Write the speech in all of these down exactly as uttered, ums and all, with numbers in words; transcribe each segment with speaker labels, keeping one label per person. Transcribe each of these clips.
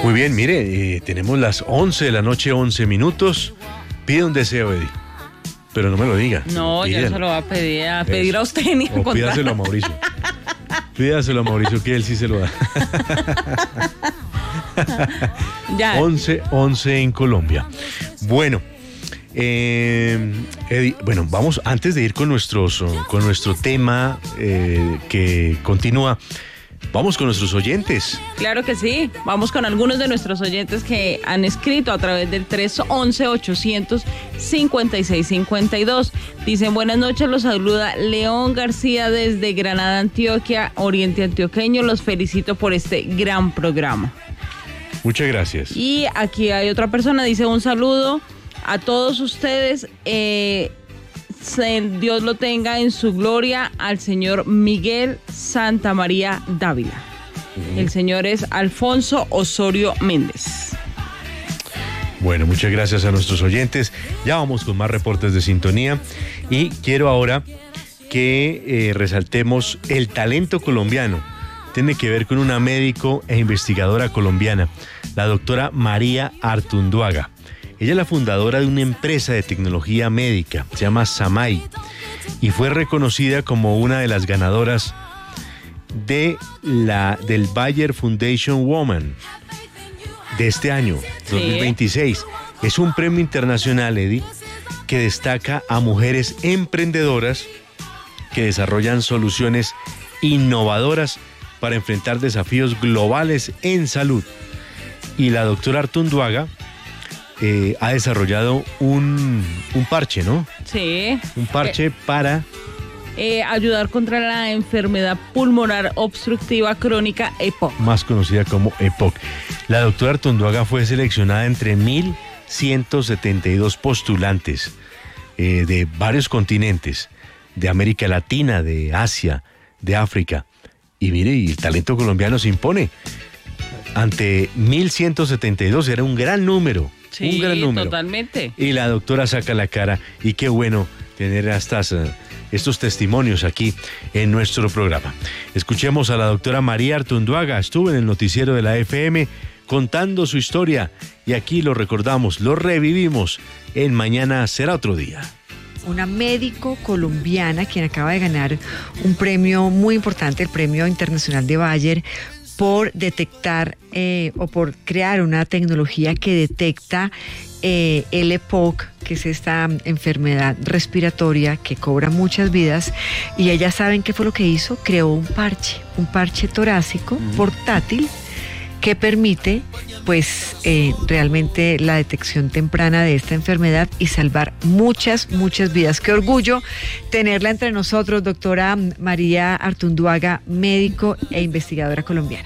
Speaker 1: Muy bien, mire, eh, tenemos las once de la noche, once minutos. Pide un deseo, Eddie, pero no me lo diga.
Speaker 2: No,
Speaker 1: Pídalo.
Speaker 2: yo se lo voy a pedir a, pedir a usted ni a
Speaker 1: O
Speaker 2: contar.
Speaker 1: pídaselo a Mauricio. Pídaselo a Mauricio, que él sí se lo da.
Speaker 2: Ya.
Speaker 1: once, once en Colombia. Bueno, eh, Eddie, bueno, vamos, antes de ir con, nuestros, con nuestro tema eh, que continúa, vamos con nuestros oyentes.
Speaker 2: Claro que sí. Vamos con algunos de nuestros oyentes que han escrito a través del tres once, ochocientos cincuenta y seis cincuenta y dos. Dicen, buenas noches, los saluda León García desde Granada, Antioquia, Oriente Antioqueño. Los felicito por este gran programa.
Speaker 1: Muchas gracias.
Speaker 2: Y aquí hay otra persona, dice un saludo a todos ustedes. Eh, se, Dios lo tenga en su gloria al señor Miguel Santa María Dávila. Uh-huh. El señor es Alfonso Osorio Méndez.
Speaker 1: Bueno, muchas gracias a nuestros oyentes. Ya vamos con más reportes de sintonía y quiero ahora que eh, resaltemos el talento colombiano. Tiene que ver con una médico e investigadora colombiana, la doctora María Artunduaga. Ella es la fundadora de una empresa de tecnología médica, se llama Samay, y fue reconocida como una de las ganadoras de la, del Bayer Foundation Woman de este año, sí. dos mil veintiséis. Es un premio internacional, Eddie, que destaca a mujeres emprendedoras que desarrollan soluciones innovadoras para enfrentar desafíos globales en salud. Y la doctora Artunduaga eh, ha desarrollado un, un parche, ¿no?
Speaker 2: Sí.
Speaker 1: Un parche eh, para...
Speaker 2: Eh, ayudar contra la enfermedad pulmonar obstructiva crónica E P O C.
Speaker 1: Más conocida como E P O C. La doctora Artunduaga fue seleccionada entre mil ciento setenta y dos postulantes eh, de varios continentes, de América Latina, de Asia, de África. Y mire, y el talento colombiano se impone. Ante mil ciento setenta y dos era un gran número.
Speaker 2: Sí,
Speaker 1: un gran número.
Speaker 2: Totalmente.
Speaker 1: Y la doctora saca la cara. Y qué bueno tener estas, uh, estos testimonios aquí en nuestro programa. Escuchemos a la doctora María Artunduaga. Estuvo en el noticiero de la F M contando su historia. Y aquí lo recordamos, lo revivimos en Mañana Será Otro Día.
Speaker 3: Una médico colombiana quien acaba de ganar un premio muy importante, el Premio Internacional de Bayer, por detectar eh, o por crear una tecnología que detecta eh, el E P O C, que es esta enfermedad respiratoria que cobra muchas vidas. Y ellas saben qué fue lo que hizo, creó un parche, un parche torácico mm. portátil que permite pues eh, realmente la detección temprana de esta enfermedad y salvar muchas, muchas vidas. Qué orgullo tenerla entre nosotros, doctora María Artunduaga, médico e investigadora colombiana.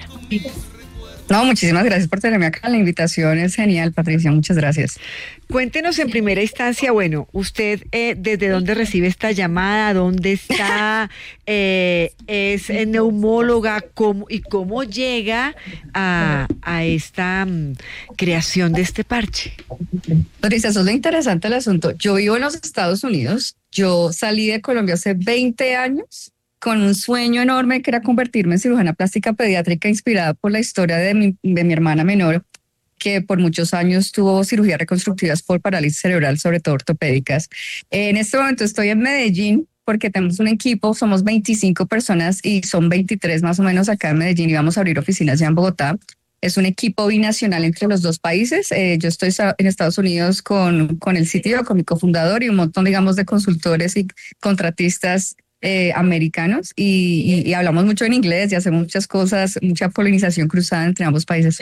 Speaker 4: No, muchísimas gracias por tenerme acá. La invitación es genial, Patricia, muchas gracias.
Speaker 3: Cuéntenos en primera instancia, bueno, usted eh, desde dónde recibe esta llamada, dónde está, eh, es neumóloga, cómo, y cómo llega a, a esta um, creación de este parche.
Speaker 4: Patricia, eso es lo interesante del asunto. Yo vivo en los Estados Unidos, yo salí de Colombia hace veinte años, con un sueño enorme que era convertirme en cirujana plástica pediátrica, inspirada por la historia de mi, de mi hermana menor, que por muchos años tuvo cirugías reconstructivas por parálisis cerebral, sobre todo ortopédicas. En este momento estoy en Medellín porque tenemos un equipo, somos veinticinco personas y son veintitrés más o menos acá en Medellín y vamos a abrir oficinas ya en Bogotá. Es un equipo binacional entre los dos países. Eh, yo estoy en Estados Unidos con, con el sitio, con mi cofundador y un montón, digamos, de consultores y contratistas Eh, americanos y, y, y hablamos mucho en inglés y hacemos muchas cosas, mucha polinización cruzada entre ambos países.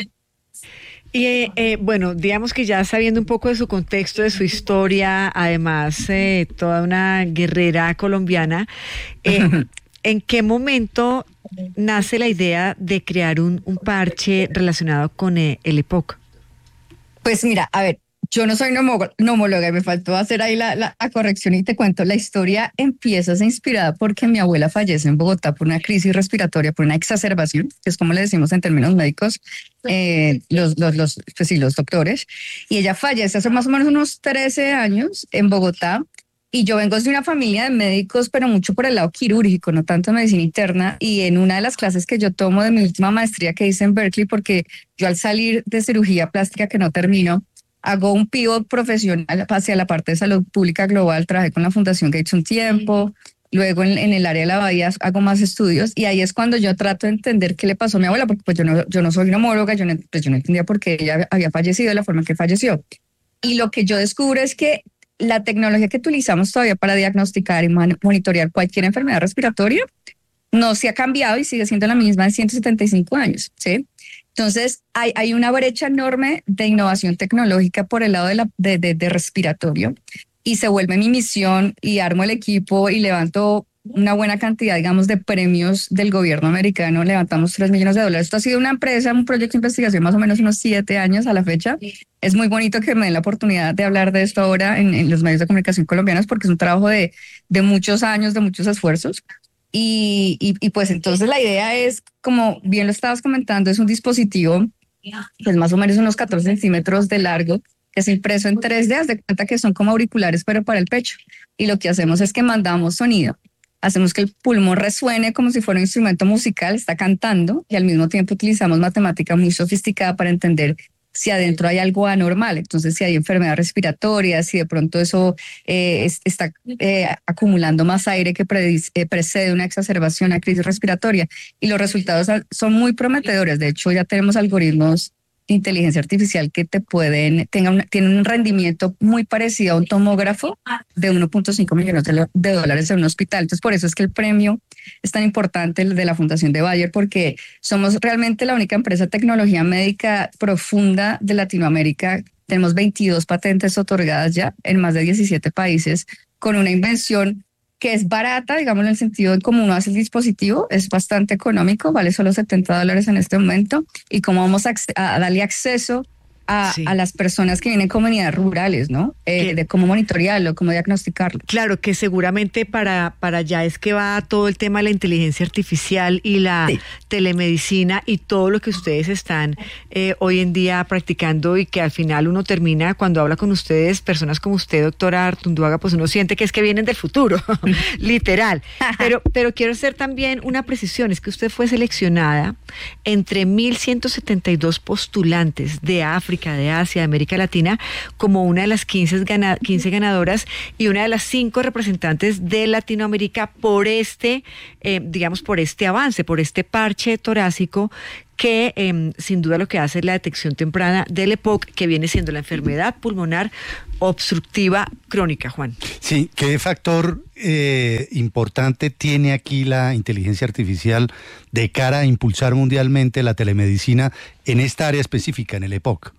Speaker 3: Y eh, eh, bueno, digamos que ya sabiendo un poco de su contexto, de su historia, además eh, toda una guerrera colombiana, eh, ¿en qué momento nace la idea de crear un, un parche relacionado con eh, el E P O C?
Speaker 4: Pues mira, a ver, yo no soy neumóloga y me faltó hacer ahí la, la, la corrección y te cuento. La historia empieza inspirada porque mi abuela fallece en Bogotá por una crisis respiratoria, por una exacerbación, que es como le decimos en términos médicos, eh, los, los, los, pues sí, los doctores. Y ella fallece hace más o menos unos trece años en Bogotá Y yo vengo de una familia de médicos, pero mucho por el lado quirúrgico, no tanto de medicina interna. Y en una de las clases que yo tomo de mi última maestría que hice en Berkeley, porque yo al salir de cirugía plástica que no termino, hago un pivot profesional hacia la parte de salud pública global. Trabajé con la Fundación Gates un tiempo. Luego en, en el área de la bahía hago más estudios y ahí es cuando yo trato de entender qué le pasó a mi abuela, porque pues yo no, yo no soy neumóloga, yo no, pues yo no entendía por qué ella había fallecido de la forma en que falleció. Y lo que yo descubro es que la tecnología que utilizamos todavía para diagnosticar y monitorear cualquier enfermedad respiratoria no se ha cambiado y sigue siendo la misma de ciento setenta y cinco años, ¿sí? Entonces, hay, hay una brecha enorme de innovación tecnológica por el lado de, la, de, de, de respiratorio y se vuelve mi misión y armo el equipo y levanto una buena cantidad, digamos, de premios del gobierno americano. Levantamos tres millones de dólares. Esto ha sido una empresa, un proyecto de investigación más o menos unos siete años a la fecha. Es muy bonito que me den la oportunidad de hablar de esto ahora en, en los medios de comunicación colombianos porque es un trabajo de, de muchos años, de muchos esfuerzos. Y, y, y pues entonces la idea es, como bien lo estabas comentando, es un dispositivo pues más o menos unos catorce centímetros de largo, que es impreso en tres D, haz de cuenta que son como auriculares pero para el pecho. Y lo que hacemos es que mandamos sonido, hacemos que el pulmón resuene como si fuera un instrumento musical, está cantando, y al mismo tiempo utilizamos matemática muy sofisticada para entender si adentro hay algo anormal. Entonces, si hay enfermedad respiratoria, si de pronto eso eh, es, está eh, acumulando más aire que predice, eh, precede una exacerbación, una crisis respiratoria. Y los resultados son muy prometedores. De hecho, ya tenemos algoritmos de inteligencia artificial que te pueden, tengan, tienen un rendimiento muy parecido a un tomógrafo de uno punto cinco millones de, de dólares en un hospital. Entonces, por eso es que el premio es tan importante, el de la Fundación de Bayer, porque somos realmente la única empresa de tecnología médica profunda de Latinoamérica. Tenemos veintidós patentes otorgadas ya en más de diecisiete países, con una invención que es barata, digamos, en el sentido de cómo uno hace el dispositivo, es bastante económico, vale solo setenta dólares en este momento, y cómo vamos a, a darle acceso a, sí. a las personas que vienen en comunidades rurales, ¿no? Eh, de cómo monitorearlo, cómo diagnosticarlo.
Speaker 3: Claro, que seguramente para, para allá es que va todo el tema de la inteligencia artificial y la sí. telemedicina y todo lo que ustedes están eh, hoy en día practicando, y que al final uno termina, cuando habla con ustedes, personas como usted, doctora Artunduaga, pues uno siente que es que vienen del futuro, literal. Pero, pero quiero hacer también una precisión, es que usted fue seleccionada entre mil ciento setenta y dos postulantes de África, de Asia, de América Latina, como una de las quince, gana, quince ganadoras y una de las cinco representantes de Latinoamérica por este, eh, digamos, por este avance, por este parche torácico que eh, sin duda lo que hace es la detección temprana del E P O C, que viene siendo la enfermedad pulmonar obstructiva crónica, Juan.
Speaker 5: Sí, ¿qué factor eh, importante tiene aquí la inteligencia artificial de cara a impulsar mundialmente la telemedicina en esta área específica, en el E P O C?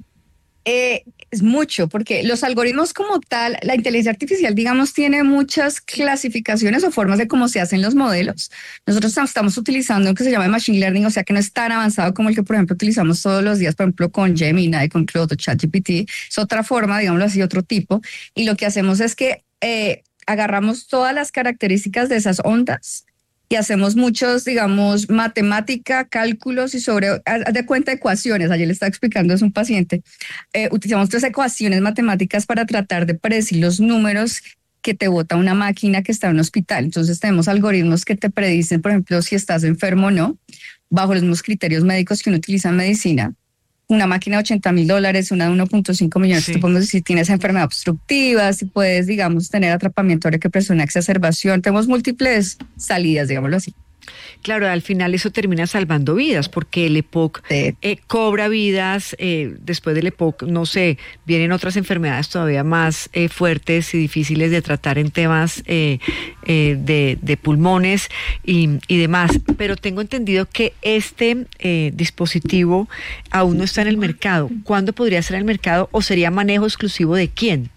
Speaker 4: Eh, es mucho, porque los algoritmos como tal, la inteligencia artificial, digamos, tiene muchas clasificaciones o formas de cómo se hacen los modelos. Nosotros estamos utilizando lo que se llama machine learning, o sea que no es tan avanzado como el que, por ejemplo, utilizamos todos los días, por ejemplo, con Gemini, con Claude, ChatGPT. Es otra forma, digámoslo así, otro tipo. Y lo que hacemos es que eh, agarramos todas las características de esas ondas y hacemos muchos, digamos, matemática, cálculos y sobre, haz de cuenta, ecuaciones. Ayer le estaba explicando, es un paciente. Eh, utilizamos tres ecuaciones matemáticas para tratar de predecir los números que te bota una máquina que está en un hospital. Entonces tenemos algoritmos que te predicen, por ejemplo, si estás enfermo o no, bajo los mismos criterios médicos que uno utiliza en medicina. Una máquina de ochenta mil dólares, una de uno punto cinco millones. Sí. Te podemos decir si tienes enfermedad obstructiva, si puedes, digamos, tener atrapamiento ahora que presenta una exacerbación. Tenemos múltiples salidas, digámoslo así.
Speaker 3: Claro, al final eso termina salvando vidas, porque el E P O C sí. eh, cobra vidas. Eh, después del E P O C, no sé, vienen otras enfermedades todavía más eh, fuertes y difíciles de tratar en temas eh, eh, de, de pulmones y, y demás. Pero tengo entendido que este eh, dispositivo aún no está en el mercado. ¿Cuándo podría estar en el mercado o sería manejo exclusivo de quién?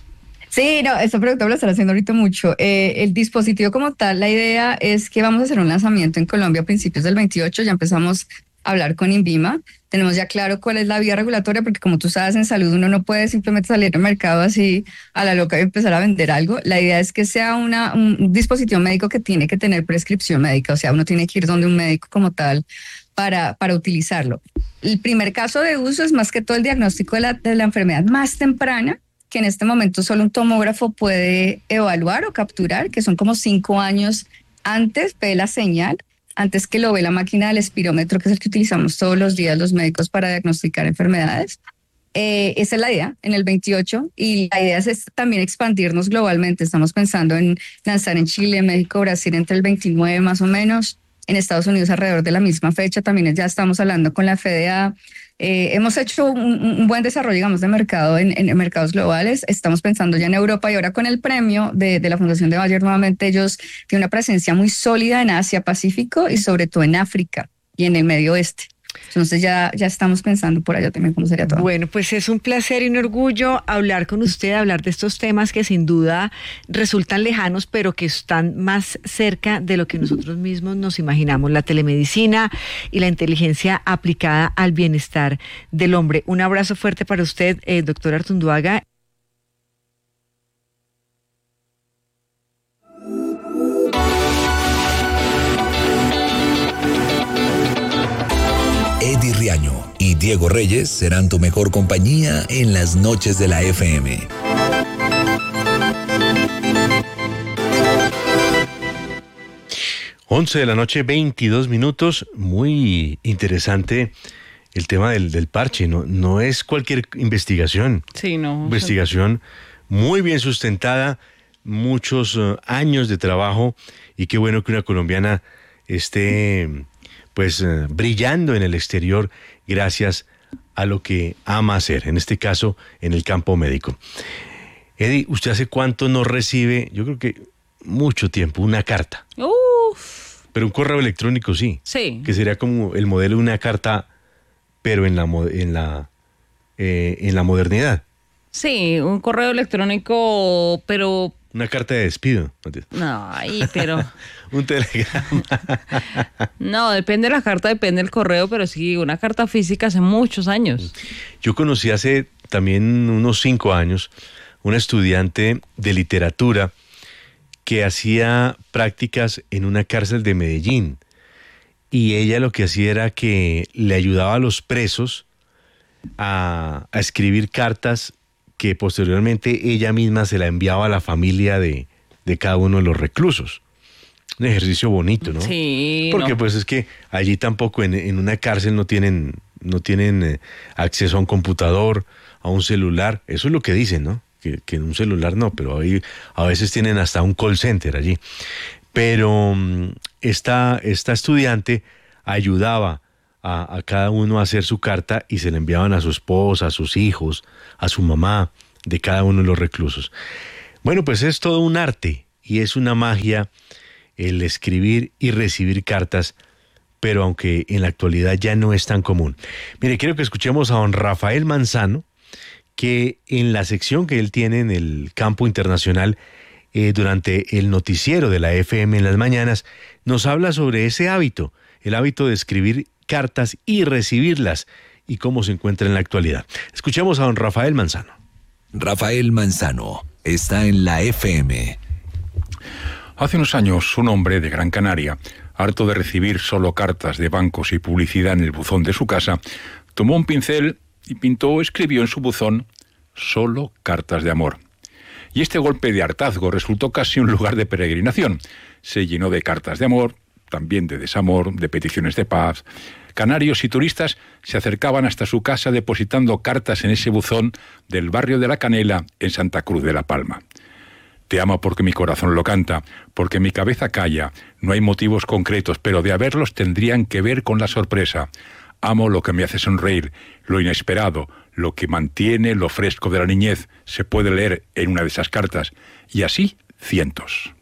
Speaker 4: Sí, no, esta pregunta me la están haciendo ahorita mucho. Eh, el dispositivo como tal, la idea es que vamos a hacer un lanzamiento en Colombia a principios del veintiocho, ya empezamos a hablar con INVIMA, tenemos ya claro cuál es la vía regulatoria, porque como tú sabes, en salud uno no puede simplemente salir al mercado así a la loca y empezar a vender algo. La idea es que sea una, un dispositivo médico que tiene que tener prescripción médica, o sea, uno tiene que ir donde un médico como tal para, para utilizarlo. El primer caso de uso es más que todo el diagnóstico de la, de la enfermedad más temprana, que en este momento solo un tomógrafo puede evaluar o capturar, que son como cinco años antes ve la señal, antes que lo ve la máquina del espirómetro, que es el que utilizamos todos los días los médicos para diagnosticar enfermedades. Eh, esa es la idea en el veintiocho, y la idea es, es también expandirnos globalmente. Estamos pensando en lanzar en Chile, México, Brasil entre el veintinueve más o menos, en Estados Unidos alrededor de la misma fecha. También ya estamos hablando con la F D A. Eh, hemos hecho un, un buen desarrollo, digamos, de mercado en, en mercados globales. Estamos pensando ya en Europa, y ahora con el premio de, de la Fundación de Bayer, nuevamente ellos tienen una presencia muy sólida en Asia, Pacífico y sobre todo en África y en el Medio Oeste. Entonces ya, ya estamos pensando por allá también cómo sería todo.
Speaker 3: Bueno, pues es un placer y un orgullo hablar con usted, hablar de estos temas que sin duda resultan lejanos, pero que están más cerca de lo que nosotros mismos nos imaginamos, la telemedicina y la inteligencia aplicada al bienestar del hombre. Un abrazo fuerte para usted, eh, doctor Artunduaga.
Speaker 6: Eddie Riaño y Diego Reyes serán tu mejor compañía en las noches de la F M.
Speaker 1: once de la noche, veintidós minutos. Muy interesante el tema del, del parche. No, no es cualquier investigación.
Speaker 2: Sí, no.
Speaker 1: Investigación muy bien sustentada, muchos uh, años de trabajo, y qué bueno que una colombiana esté pues uh, brillando en el exterior gracias a lo que ama hacer, en este caso en el campo médico. Eddie, ¿usted hace cuánto no recibe, yo creo que mucho tiempo, una carta?
Speaker 2: Uf.
Speaker 1: Pero un correo electrónico sí.
Speaker 2: Sí.
Speaker 1: Que sería como el modelo de una carta, pero en la en la eh, en la modernidad.
Speaker 2: Sí, un correo electrónico, pero...
Speaker 1: Una carta de despido.
Speaker 2: No, ahí, pero...
Speaker 1: Un telegrama.
Speaker 2: No, depende de la carta, depende del correo, pero sí, una carta física hace muchos años.
Speaker 1: Yo conocí hace también unos cinco años una estudiante de literatura que hacía prácticas en una cárcel de Medellín, y ella lo que hacía era que le ayudaba a los presos a, a escribir cartas que posteriormente ella misma se la enviaba a la familia de, de cada uno de los reclusos. Un ejercicio bonito, ¿no?
Speaker 2: Sí.
Speaker 1: Porque
Speaker 2: no.
Speaker 1: pues es que allí tampoco en, en una cárcel no tienen, no tienen eh, acceso a un computador, a un celular. Eso es lo que dicen, ¿no? Que, que en un celular no, pero ahí a veces tienen hasta un call center allí. Pero esta, esta estudiante ayudaba a, a cada uno a hacer su carta, y se la enviaban a su esposa, a sus hijos, a su mamá, de cada uno de los reclusos. Bueno, pues es todo un arte y es una magia el escribir y recibir cartas, pero aunque en la actualidad ya no es tan común. Mire, quiero que escuchemos a don Rafael Manzano, que en la sección que él tiene en el campo internacional, eh, durante el noticiero de la F M en las mañanas, nos habla sobre ese hábito, el hábito de escribir cartas y recibirlas, y cómo se encuentra en la actualidad. Escuchemos a don Rafael Manzano.
Speaker 6: Rafael Manzano está en la F M.
Speaker 7: Hace unos años, un hombre de Gran Canaria, harto de recibir solo cartas de bancos y publicidad en el buzón de su casa, tomó un pincel y pintó o escribió en su buzón solo cartas de amor. Y este golpe de hartazgo resultó casi un lugar de peregrinación. Se llenó de cartas de amor, también de desamor, de peticiones de paz. Canarios y turistas se acercaban hasta su casa depositando cartas en ese buzón del barrio de La Canela, en Santa Cruz de la Palma. Te amo porque mi corazón lo canta, porque mi cabeza calla. No hay motivos concretos, pero de haberlos tendrían que ver con la sorpresa. Amo lo que me hace sonreír, lo inesperado, lo que mantiene lo fresco de la niñez. Se puede leer en una de esas cartas. Y así, cientos.